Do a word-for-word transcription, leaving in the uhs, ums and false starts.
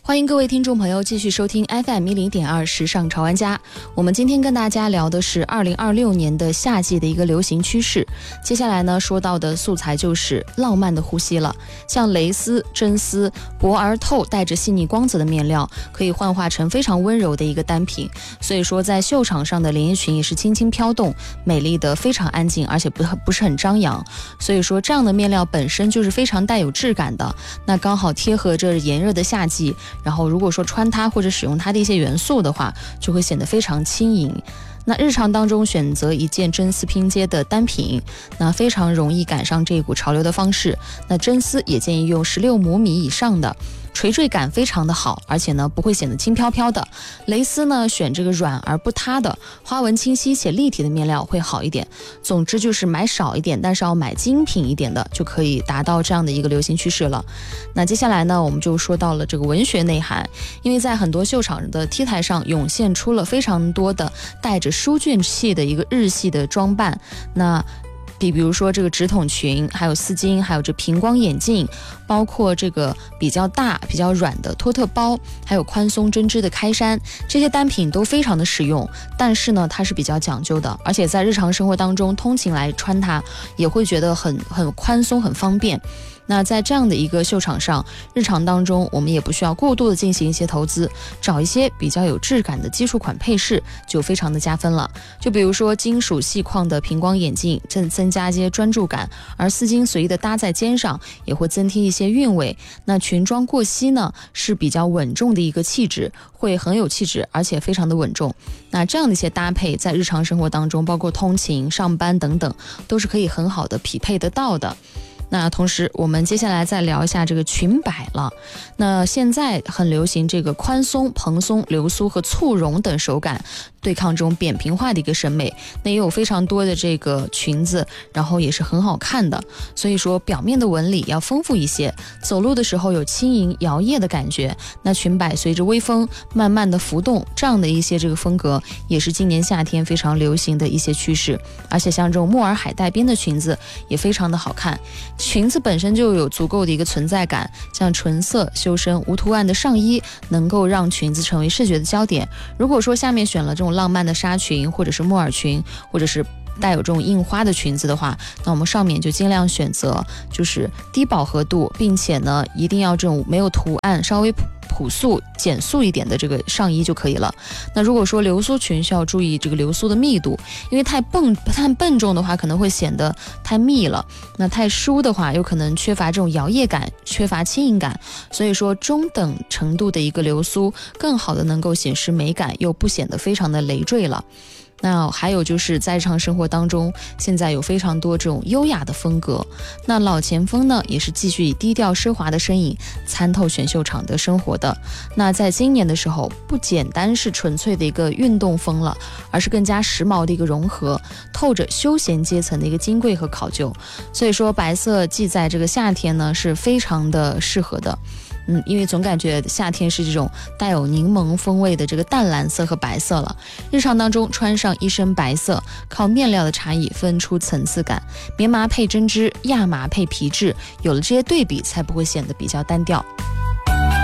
欢迎各位听众朋友继续收听 F M 一零点二时尚潮玩家。我们今天跟大家聊的是二零二六年的夏季的一个流行趋势。接下来呢，说到的素材就是浪漫的呼吸了。像蕾丝、真丝、薄而透、带着细腻光泽的面料，可以幻化成非常温柔的一个单品。所以说，在秀场上的连衣裙也是轻轻飘动，美丽的非常安静，而且不不是很张扬。所以说，这样的面料本身就是非常带有质感的。那刚好贴合着炎热的夏季。然后如果说穿它或者使用它的一些元素的话，就会显得非常轻盈。那日常当中选择一件真丝拼接的单品，那非常容易赶上这股潮流的方式。那真丝也建议用十六厘米以上的，垂坠感非常的好，而且呢不会显得轻飘飘的。蕾丝呢选这个软而不塌的，花纹清晰且立体的面料会好一点。总之就是买少一点，但是要买精品一点的，就可以达到这样的一个流行趋势了。那接下来呢，我们就说到了这个文学内涵，因为在很多秀场的 T 台上涌现出了非常多的带着书卷气的一个日系的装扮。那比比如说这个直筒裙，还有丝巾，还有这平光眼镜，包括这个比较大比较软的托特包，还有宽松针织的开衫，这些单品都非常的实用，但是呢它是比较讲究的，而且在日常生活当中通勤来穿它也会觉得很很宽松很方便。那在这样的一个秀场上，日常当中我们也不需要过度的进行一些投资，找一些比较有质感的基础款配饰就非常的加分了。就比如说金属细框的平光眼镜，增增加一些专注感，而丝巾随意的搭在肩上也会增添一些韵味。那裙装过膝呢是比较稳重的一个气质，会很有气质，而且非常的稳重。那这样的一些搭配在日常生活当中，包括通勤上班等等，都是可以很好的匹配得到的。那同时我们接下来再聊一下这个裙摆了。那现在很流行这个宽松、蓬松、流苏和簇绒等手感，对抗这种扁平化的一个审美。那也有非常多的这个裙子，然后也是很好看的，所以说表面的纹理要丰富一些，走路的时候有轻盈摇曳的感觉。那裙摆随着微风慢慢的浮动，这样的一些这个风格也是今年夏天非常流行的一些趋势。而且像这种木耳海带边的裙子也非常的好看，裙子本身就有足够的一个存在感，像纯色修身无图案的上衣能够让裙子成为视觉的焦点。如果说下面选了这种浪漫的纱裙，或者是木耳裙，或者是带有这种印花的裙子的话，那我们上面就尽量选择就是低饱和度，并且呢一定要这种没有图案，稍微朴素简素一点的这个上衣就可以了。那如果说流苏裙，需要注意这个流苏的密度，因为太笨太笨重的话可能会显得太密了，那太疏的话有可能缺乏这种摇曳感，缺乏轻盈感。所以说中等程度的一个流苏更好的能够显示美感，又不显得非常的累赘了。那还有就是在日常生活当中，现在有非常多这种优雅的风格。那老前锋呢，也是继续以低调奢华的身影参透选秀场的生活的。那在今年的时候，不简单是纯粹的一个运动风了，而是更加时髦的一个融合，透着休闲阶层的一个金贵和考究。所以说白色既在这个夏天呢是非常的适合的。嗯，因为总感觉夏天是这种带有柠檬风味的这个淡蓝色和白色了。日常当中穿上一身白色，靠面料的差异分出层次感，棉麻配针织，亚麻配皮质，有了这些对比才不会显得比较单调。